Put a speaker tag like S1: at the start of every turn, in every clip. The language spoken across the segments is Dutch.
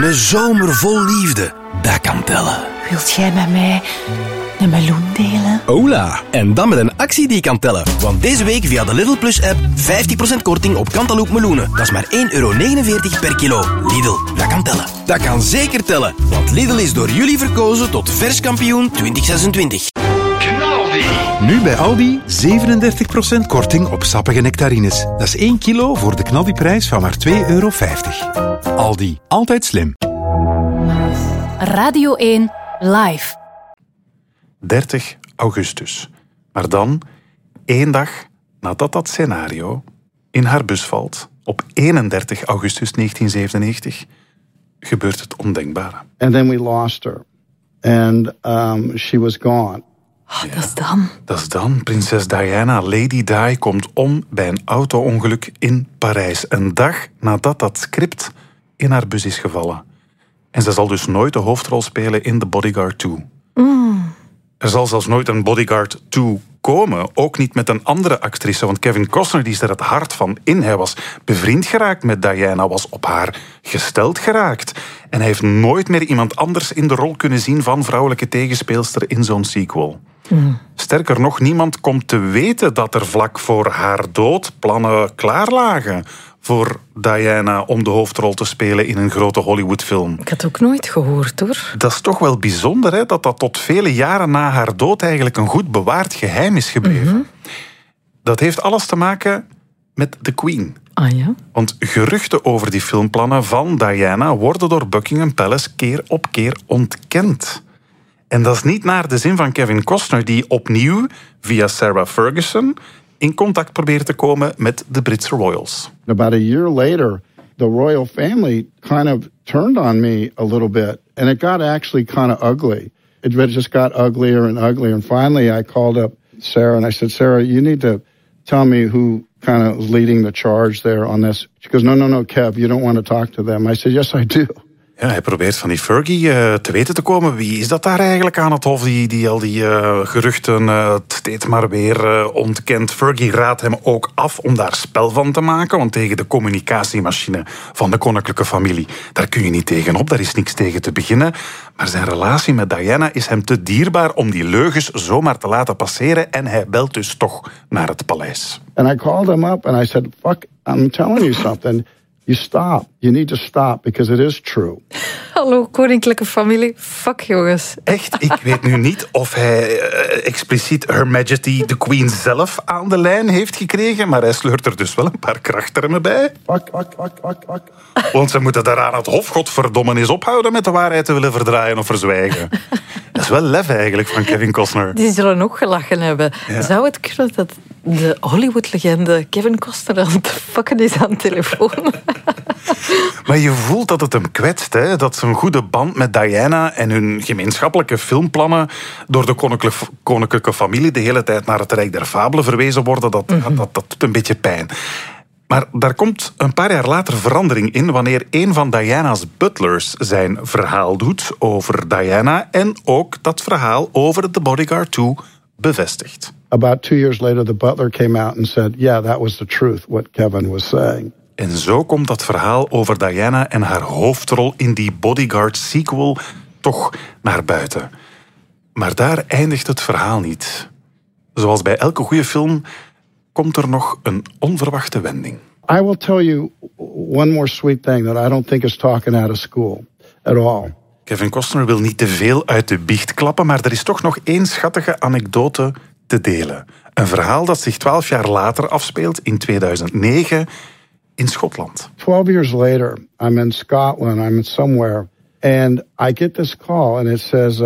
S1: Een zomer vol liefde, dat kan tellen.
S2: Wilt jij met mij een meloen delen?
S1: Hola! En dan met een actie die kan tellen. Want deze week via de Lidl Plus app 50% korting op Cantaloupe meloenen. Dat is maar €1,49 per kilo. Lidl, dat kan tellen. Dat kan zeker tellen. Want Lidl is door jullie verkozen tot verskampioen 2026.
S3: Nu bij Aldi 37% korting op sappige nectarines. Dat is 1 kilo voor de knaldiprijs van maar €2,50. Aldi, altijd slim.
S2: Radio 1 Live.
S4: 30 augustus. Maar dan, 1 dag nadat dat scenario in haar bus valt, op 31 augustus 1997, gebeurt het ondenkbare.
S5: And then we lost her. And she was gone.
S2: Dat is dan.
S4: Dat is dan. Prinses Diana, Lady Di, komt om bij een auto-ongeluk in Parijs. Een dag nadat dat script in haar bus is gevallen. En ze zal dus nooit de hoofdrol spelen in The Bodyguard 2. Er zal zelfs nooit een Bodyguard 2 komen. Ook niet met een andere actrice. Want Kevin Costner die is er het hart van in. Hij was bevriend geraakt met Diana. Was op haar gesteld geraakt. En hij heeft nooit meer iemand anders in de rol kunnen zien van vrouwelijke tegenspeelster in zo'n sequel. Sterker nog, niemand komt te weten dat er vlak voor haar dood plannen klaar lagen voor Diana om de hoofdrol te spelen in een grote Hollywoodfilm.
S2: Ik had het ook nooit gehoord, hoor.
S4: Dat is toch wel bijzonder, hè, dat dat tot vele jaren na haar dood eigenlijk een goed bewaard geheim is gebleven. Dat heeft alles te maken met The Queen.
S2: Ah ja?
S4: Want geruchten over die filmplannen van Diana worden door Buckingham Palace keer op keer ontkend. En dat is niet naar de zin van Kevin Costner, die opnieuw via Sarah Ferguson in contact probeert te komen met de Britse royals.
S5: About a year later, the royal family kind of turned on me a little bit. And it got actually kind of ugly. It just got uglier and uglier. And finally I called up Sarah and I said, Sarah, you need to tell me who kind of is leading the charge there on this. She goes, no, Kev, you don't want to talk to them. I said, yes, I do.
S4: Ja, hij probeert van die Fergie te weten te komen. Wie is dat daar eigenlijk aan het hof die al die geruchten steeds maar weer ontkent? Fergie raadt hem ook af om daar spel van te maken. Want tegen de communicatiemachine van de koninklijke familie, daar kun je niet tegenop. Daar is niks tegen te beginnen. Maar zijn relatie met Diana is hem te dierbaar om die leugens zomaar te laten passeren. En hij belt dus toch naar het paleis.
S5: And I called him up and I said, fuck, I'm telling you something. You stop. You need to stop because it is true.
S2: Hallo, koninklijke familie. Fuck, jongens.
S4: Echt, ik weet nu niet of hij expliciet Her Majesty the Queen zelf aan de lijn heeft gekregen, maar hij sleurt er dus wel een paar krachttermen bij.
S5: Fuck.
S4: Want ze moeten daar aan het hof, godverdomme, eens ophouden met de waarheid te willen verdraaien of verzwijgen. Dat is wel lef eigenlijk van Kevin Costner.
S2: Die zullen ook gelachen hebben.
S4: Ja.
S2: Zou het kunnen dat de Hollywood-legende Kevin Costner aan het fucken is aan de telefoon?
S4: Maar je voelt dat het hem kwetst, hè? Dat zijn goede band met Diana en hun gemeenschappelijke filmplannen door de koninklijke familie de hele tijd naar het Rijk der Fabelen verwezen worden. Dat doet een beetje pijn. Maar daar komt een paar jaar later verandering in wanneer een van Diana's butlers zijn verhaal doet over Diana en ook dat verhaal over The Bodyguard 2 bevestigt.
S5: About 2 years later, the butler came out and said, yeah, that was the truth, what Kevin was saying.
S4: En zo komt dat verhaal over Diana en haar hoofdrol in die Bodyguard sequel toch naar buiten. Maar daar eindigt het verhaal niet. Zoals bij elke goede film komt er nog een onverwachte wending.
S5: I will tell you one more sweet thing that I don't think is talking out of school at all.
S4: Kevin Costner wil niet te veel uit de biecht klappen, maar er is toch nog één schattige anekdote te delen. Een verhaal dat zich 12 jaar later afspeelt in 2009 in Schotland.
S5: 12 years later, I'm in Scotland, I'm in somewhere, and I get this call and it says,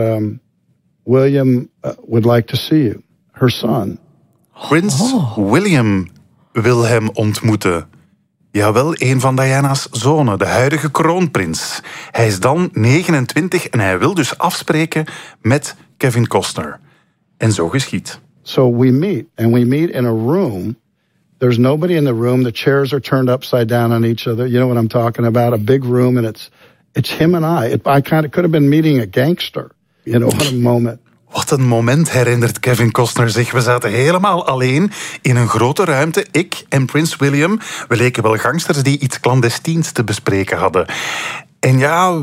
S5: William would like to see you, her son.
S4: Prins William wil hem ontmoeten. Jawel, een van Diana's zonen, de huidige kroonprins. Hij is dan 29 en hij wil dus afspreken met Kevin Costner. En zo geschiet.
S5: So we meet, and we meet in a room. There's nobody in the room. The chairs are turned upside down on each other. You know what I'm talking about? A big room, and it's him and I. I kind of could have been meeting a gangster. You know, what a moment.
S4: Wat een moment, herinnert Kevin Costner zich. We zaten helemaal alleen in een grote ruimte. Ik en Prins William. We leken wel gangsters die iets clandestins te bespreken hadden. En ja,